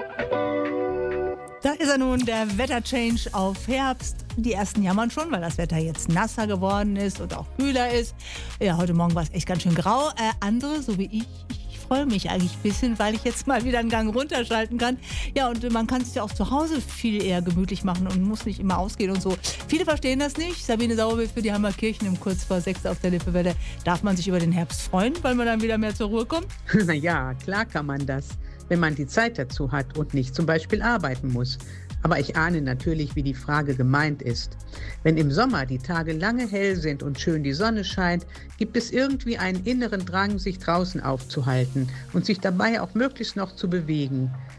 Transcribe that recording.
Da ist er nun, der Wetterchange auf Herbst. Die ersten jammern schon, weil das Wetter jetzt nasser geworden ist und auch kühler ist. Ja, heute Morgen war es echt ganz schön grau. Andere, so wie ich freue mich eigentlich ein bisschen, weil ich jetzt mal wieder einen Gang runterschalten kann. Ja, und man kann es ja auch zu Hause viel eher gemütlich machen und muss nicht immer ausgehen und so. Viele verstehen das nicht. Sabine Sauerwild für die Hammerkirchen um kurz vor 6 auf der Lippewelle. Darf man sich über den Herbst freuen, weil man dann wieder mehr zur Ruhe kommt? Na ja, klar kann man das, wenn man die Zeit dazu hat und nicht zum Beispiel arbeiten muss. Aber ich ahne natürlich, wie die Frage gemeint ist. Wenn im Sommer die Tage lange hell sind und schön die Sonne scheint, gibt es irgendwie einen inneren Drang, sich draußen aufzuhalten und sich dabei auch möglichst noch zu bewegen.